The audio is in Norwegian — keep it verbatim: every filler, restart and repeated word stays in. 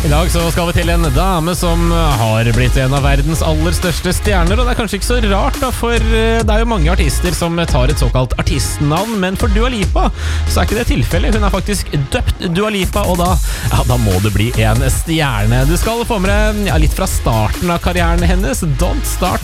I dag så skal vi til en dame som har blitt en av verdens aller største stjerner, og det er kanskje ikke så rart da, for det er jo mange artister som tar et såkalt artistnavn, men for Dua Lipa så er ikke det tilfellet. Hun er faktisk døpt Dua Lipa, og da, ja, da må det bli en stjerne. Du skal få med deg ja, litt fra starten av karrieren hennes, Don't Start